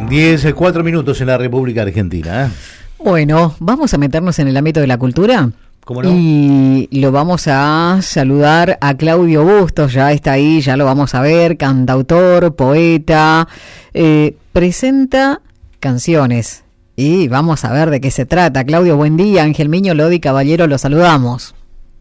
4 minutos en la República Argentina. Bueno, vamos a meternos en el ámbito de la cultura. ¿Cómo no? Y lo vamos a saludar a Claudio Bustos, ya está ahí, ya lo vamos a ver, cantautor, poeta, presenta canciones. Y vamos a ver de qué se trata. Claudio, buen día. Ángel Miño, Lodi Caballero, los saludamos.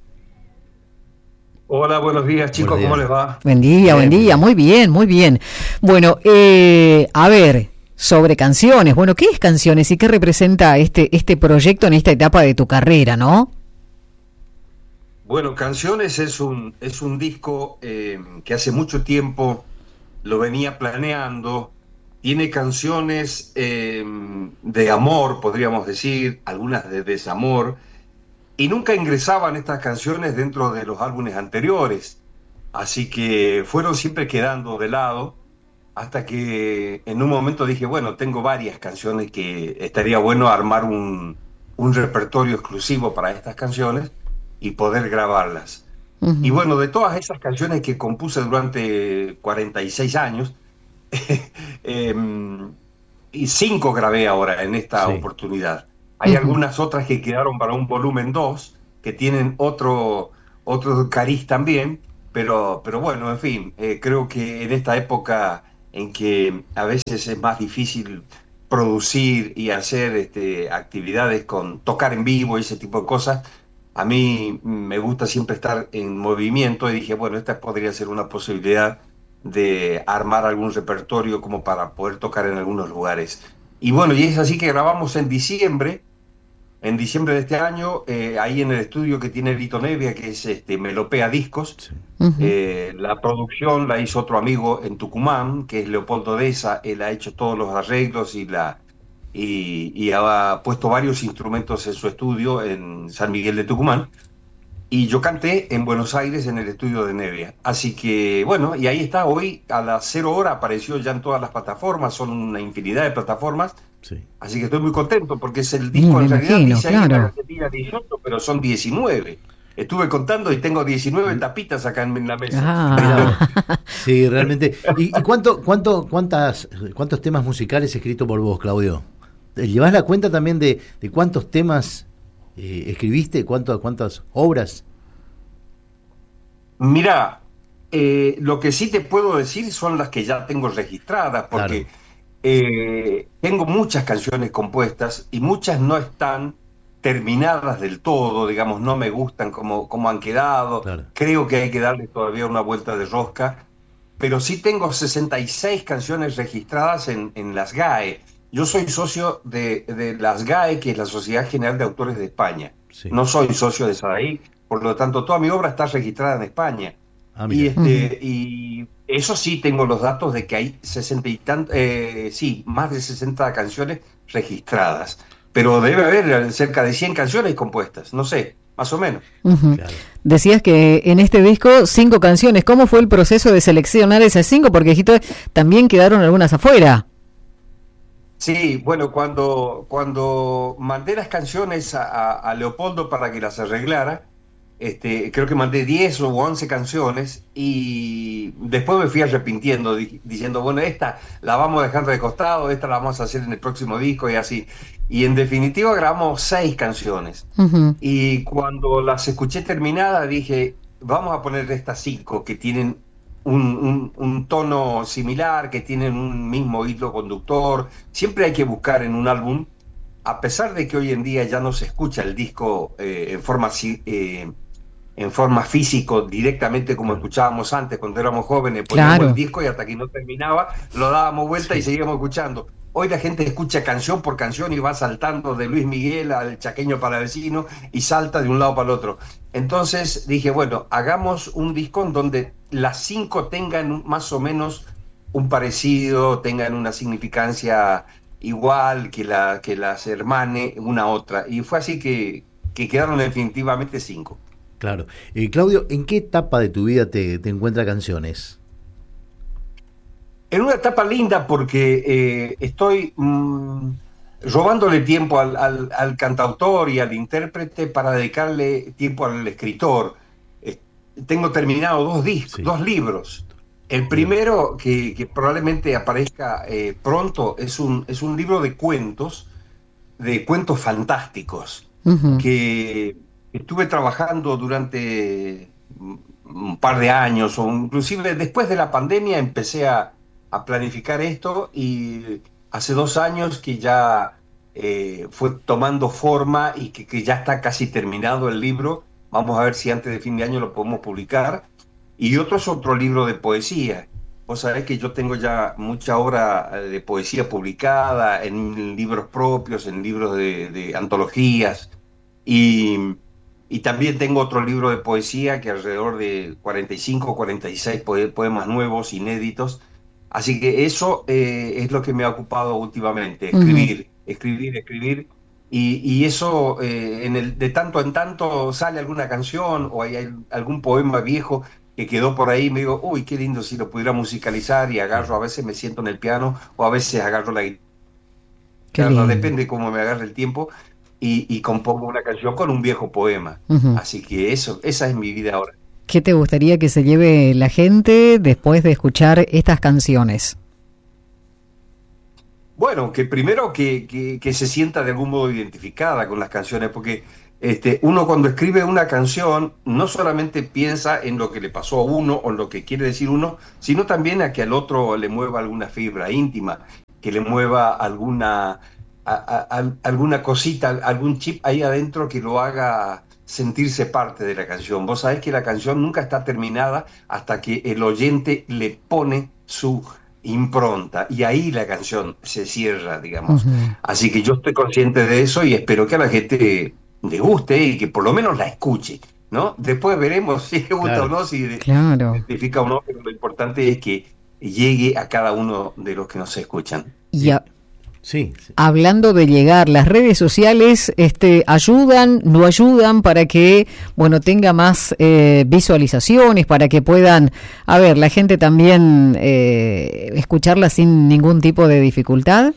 Hola, buenos días, chicos, Buenos días. ¿cómo les va? Buen día, muy bien, muy bien. Bueno, a ver, sobre canciones. Bueno, ¿qué es Canciones y qué representa este proyecto en esta etapa de tu carrera, no? Bueno, Canciones es un disco que hace mucho tiempo lo venía planeando. Tiene canciones de amor, podríamos decir, algunas de desamor, y nunca ingresaban estas canciones dentro de los álbumes anteriores. Así que fueron siempre quedando de lado, hasta que en un momento dije, bueno, tengo varias canciones que estaría bueno armar un repertorio exclusivo para estas canciones y poder grabarlas. Uh-huh. Y bueno, de todas esas canciones que compuse durante 46 años, y 5 grabé ahora en esta oportunidad. Hay algunas otras que quedaron para un volumen 2, que tienen otro cariz también, pero bueno, en fin, creo que en esta época en que a veces es más difícil producir y hacer actividades con tocar en vivo y ese tipo de cosas, a mí me gusta siempre estar en movimiento y dije, bueno, esta podría ser una posibilidad de armar algún repertorio como para poder tocar en algunos lugares. Y bueno, y es así que grabamos en diciembre de este año, ahí en el estudio que tiene Lito Nevia, que es Melopea Discos. Sí. Uh-huh. La producción la hizo otro amigo en Tucumán, que es Leopoldo Deza. Él ha hecho todos los arreglos y ha puesto varios instrumentos en su estudio en San Miguel de Tucumán. Y yo canté en Buenos Aires en el estudio de Nevia. Así que, bueno, y ahí está. Hoy a las 0 horas apareció ya en todas las plataformas. Son una infinidad de plataformas. Sí. Así que estoy muy contento porque es el disco, en realidad imagino, dice ahí claro. en la Argentina 18, pero son 19. Estuve contando y tengo 19 tapitas acá en la mesa. Ah. Sí, realmente. ¿Y cuántos temas musicales escritos por vos, Claudio? ¿Llevás la cuenta también de cuántos temas escribiste? ¿Cuántas obras? Mirá, lo que sí te puedo decir son las que ya tengo registradas, porque tengo muchas canciones compuestas y muchas no están terminadas del todo, digamos, no me gustan como han quedado. Claro. Creo que hay que darle todavía una vuelta de rosca, pero sí tengo 66 canciones registradas en las GAE. Yo soy socio de las GAE, que es la Sociedad General de Autores de España. Sí. No soy socio de SADAI, por lo tanto toda mi obra está registrada en España. Ah, Y, mira. y eso sí, tengo los datos de que hay 60 y tantos, más de 60 canciones registradas. Pero debe haber cerca de 100 canciones compuestas, no sé, más o menos. Uh-huh. Claro. Decías que en este disco 5 canciones. ¿Cómo fue el proceso de seleccionar esas 5? Porque dijiste, también quedaron algunas afuera. Sí, bueno, cuando mandé las canciones a Leopoldo para que las arreglara, creo que mandé 10 o 11 canciones y después me fui arrepintiendo, diciendo, bueno, esta la vamos a dejar de costado, esta la vamos a hacer en el próximo disco y así. Y en definitiva grabamos 6 canciones. Uh-huh. Y cuando las escuché terminadas dije, vamos a poner estas 5 que tienen un tono similar, que tienen un mismo hilo conductor. Siempre hay que buscar en un álbum, a pesar de que hoy en día ya no se escucha el disco en forma físico directamente como escuchábamos antes cuando éramos jóvenes, poníamos Claro. el disco y hasta que no terminaba lo dábamos vuelta y seguíamos escuchando. Hoy la gente escucha canción por canción y va saltando de Luis Miguel al Chaqueño Palavecino y salta de un lado para el otro. Entonces dije, bueno, hagamos un disco en donde las 5 tengan más o menos un parecido, tengan una significancia igual, que las hermane una a otra. Y fue así que quedaron definitivamente 5. Claro. Claudio, ¿en qué etapa de tu vida te encuentra Canciones? En una etapa linda porque estoy robándole tiempo al cantautor y al intérprete para dedicarle tiempo al escritor. Tengo terminado 2 discos, Sí. 2 libros. El primero, que probablemente aparezca pronto, es un libro de cuentos fantásticos, Ujú. que estuve trabajando durante un par de años, o inclusive después de la pandemia empecé a planificar esto, y hace 2 años que ya fue tomando forma y que ya está casi terminado el libro. Vamos a ver si antes de fin de año lo podemos publicar. Y otro es otro libro de poesía. Vos sabés que yo tengo ya mucha obra de poesía publicada en libros propios, en libros de antologías, y, y también tengo otro libro de poesía que alrededor de 45 o 46 poemas nuevos, inéditos. Así que eso es lo que me ha ocupado últimamente, Ujú. escribir, escribir, escribir. Y eso, de tanto en tanto sale alguna canción o hay algún poema viejo que quedó por ahí, me digo, uy, qué lindo si lo pudiera musicalizar, y agarro, a veces me siento en el piano o a veces agarro la Qué guitarra, lindo. depende cómo me agarre el tiempo, y compongo una canción con un viejo poema. Ujú. Así que esa es mi vida ahora. ¿Qué te gustaría que se lleve la gente después de escuchar estas canciones? Bueno, que primero que se sienta de algún modo identificada con las canciones, porque uno cuando escribe una canción no solamente piensa en lo que le pasó a uno o en lo que quiere decir uno, sino también a que al otro le mueva alguna fibra íntima, que le mueva alguna cosita, algún chip ahí adentro que lo haga sentirse parte de la canción. Vos sabés que la canción nunca está terminada hasta que el oyente le pone su impronta, y ahí la canción se cierra, digamos. Ujú. Así que yo estoy consciente de eso y espero que a la gente le guste y que por lo menos la escuche, ¿no? Después veremos si le gusta o Claro. no, si Claro. identifica o no, pero lo importante es que llegue a cada uno de los que nos escuchan. Y Y sí, sí. hablando de llegar, las redes sociales ayudan, no ayudan para que, bueno, tenga más visualizaciones, para que puedan, a ver, la gente también escucharla sin ningún tipo de dificultad.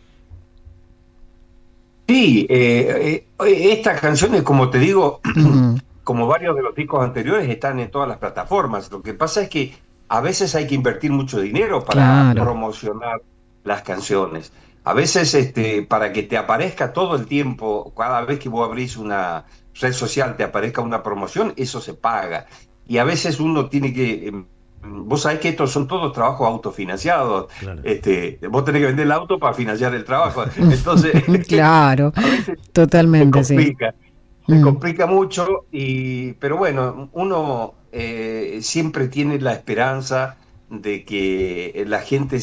Sí, estas canciones, como te digo, Ujú. como varios de los discos anteriores, están en todas las plataformas. Lo que pasa es que a veces hay que invertir mucho dinero para Claro. promocionar las canciones. A veces, para que te aparezca todo el tiempo, cada vez que vos abrís una red social, te aparezca una promoción, eso se paga. Y a veces uno tiene que... vos sabés que estos son todos trabajos autofinanciados. Claro. Vos tenés que vender el auto para financiar el trabajo. Entonces, Claro, a veces se totalmente, sí. complica, se Mm. complica mucho, pero bueno, uno siempre tiene la esperanza de que la gente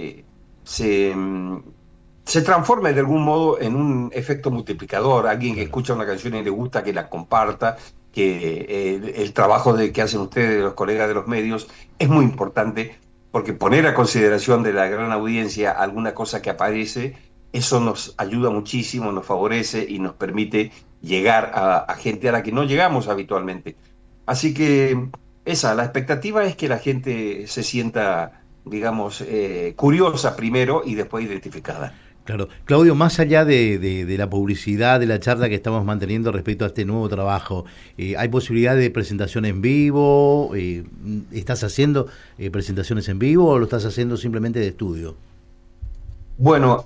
se, mm, se transforme de algún modo en un efecto multiplicador. Alguien que Claro. escucha una canción y le gusta, que la comparta, que el trabajo que hacen ustedes, los colegas de los medios, es muy importante, porque poner a consideración de la gran audiencia alguna cosa que aparece, eso nos ayuda muchísimo, nos favorece y nos permite llegar a gente a la que no llegamos habitualmente. Así que la expectativa es que la gente se sienta, digamos, curiosa primero y después identificada. Claro. Claudio, más allá de la publicidad, de la charla que estamos manteniendo respecto a este nuevo trabajo, ¿hay posibilidad de presentación en vivo? ¿Estás haciendo presentaciones en vivo o lo estás haciendo simplemente de estudio? Bueno,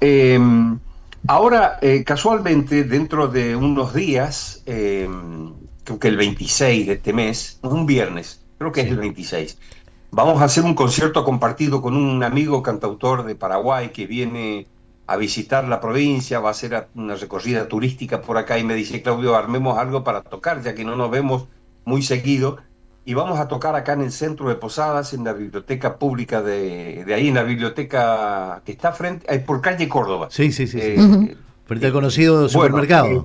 ahora casualmente dentro de unos días, creo que el 26 de este mes, un viernes, creo que es el Sí. 26, vamos a hacer un concierto compartido con un amigo cantautor de Paraguay que viene a visitar la provincia, va a hacer una recorrida turística por acá, y me dice, Claudio, armemos algo para tocar, ya que no nos vemos muy seguido, y vamos a tocar acá en el centro de Posadas, en la biblioteca pública de ahí, en la biblioteca que está frente, por calle Córdoba. Sí, sí, sí, sí. Ujú. Eh, Frente al eh, conocido bueno, supermercado.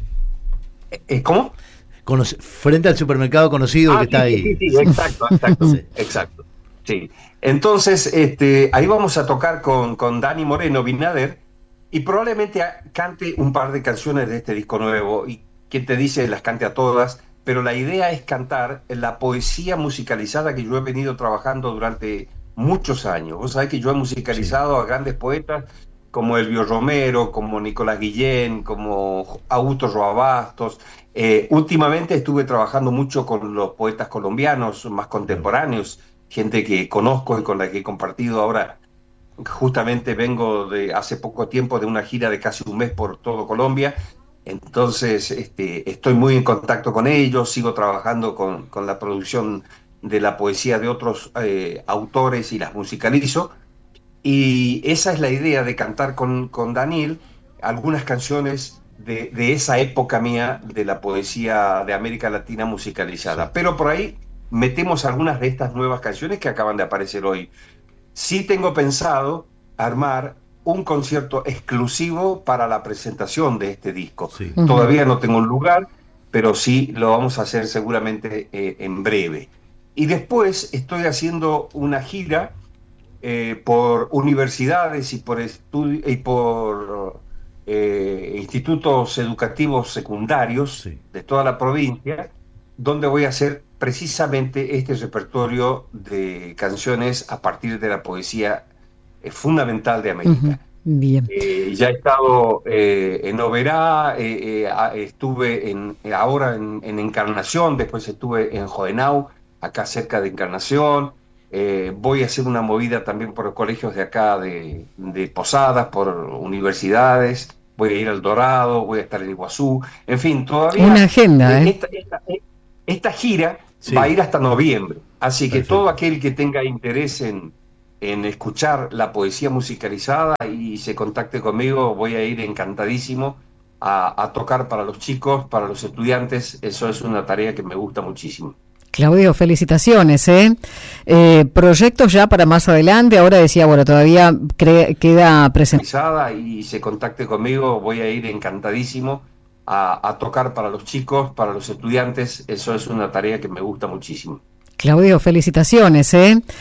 ¿cómo? Frente al supermercado conocido que Ah, está sí, sí, ahí. sí, sí, exacto, exacto, Sí. exacto. Sí. Entonces, ahí vamos a tocar con Dani Moreno Binader, y probablemente cante un par de canciones de este disco nuevo, y quien te dice las cante a todas, pero la idea es cantar la poesía musicalizada que yo he venido trabajando durante muchos años. Vos sabés que yo he Sí. musicalizado a grandes poetas como Elvio Romero, como Nicolás Guillén, como Augusto Roa Bastos. Últimamente estuve trabajando mucho con los poetas colombianos más Claro. contemporáneos, gente que conozco y con la que he compartido. Ahora justamente vengo de hace poco tiempo de una gira de casi un mes por todo Colombia, entonces estoy muy en contacto con ellos, sigo trabajando con la producción de la poesía de otros autores y las musicalizo, y esa es la idea de cantar con Daniel algunas canciones de esa época mía de la poesía de América Latina musicalizada. Sí. Pero por ahí metemos algunas de estas nuevas canciones que acaban de aparecer hoy. Sí tengo pensado armar un concierto exclusivo para la presentación de este disco. Sí. Todavía no tengo un lugar, pero sí lo vamos a hacer seguramente en breve. Y después estoy haciendo una gira por universidades y por institutos educativos secundarios Sí. de toda la provincia, donde voy a hacer precisamente este repertorio de canciones a partir de la poesía fundamental de América. Bien. Ya he estado en Oberá, estuve ahora en Encarnación, después estuve en Jodenau, acá cerca de Encarnación. Voy a hacer una movida también por los colegios de acá de Posadas, por universidades. Voy a ir al Dorado, voy a estar en Iguazú. En fin, todavía Una agenda, ¿eh? Esta gira Sí. va a ir hasta noviembre. Así que Perfecto. todo aquel que tenga interés en escuchar la poesía musicalizada y se contacte conmigo, voy a ir encantadísimo a tocar para los chicos, para los estudiantes. Eso es una tarea que me gusta muchísimo. Claudio, felicitaciones, ¿eh? Proyectos ya para más adelante. Ahora decía, bueno, todavía queda presente. Y se contacte conmigo, voy a ir encantadísimo a tocar para los chicos, para los estudiantes. Eso es una tarea que me gusta muchísimo. Claudio, felicitaciones, ¿eh?